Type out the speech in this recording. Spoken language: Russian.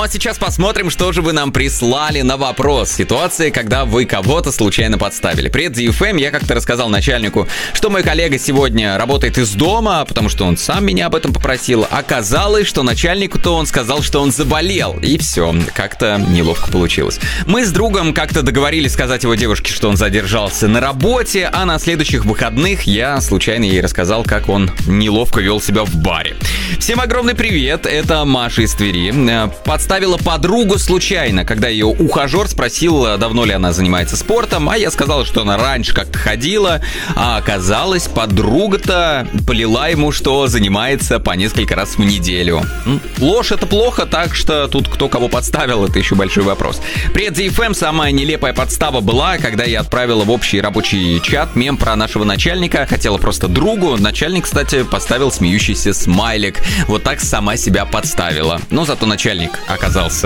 а сейчас посмотрим, что же вы нам прислали на вопрос. Ситуация, когда вы кого-то случайно подставили. Привет, DFM. Я как-то рассказал начальнику, что мой коллега сегодня работает из дома, потому что он сам меня об этом попросил. Оказалось, что начальнику-то он сказал, что он заболел. И все, как-то неловко получилось. Мы с другом как-то договорились сказать его девушке, что он задержался на работе, а на следующих выходных я случайно ей рассказал, как он неловко вел себя в баре. Всем огромный привет, это Маша из Твери. Подставила подругу случайно, когда ее ухажер спросил, давно ли она занимается спортом, а я сказал, что она раньше как-то ходила, а оказалось, подруга-то полила ему, что занимается по несколько раз в неделю. Ложь — это плохо, так что тут кто кого подставил, это еще большой вопрос. Привет, DFM. Самая нелепая подстава была, когда я отправила в общий рабочий чат мем про нашего начальника. Хотела просто другу. Начальник, кстати, поставил смеющийся смайлик. Вот так сама себя подставила. Но зато начальник оказался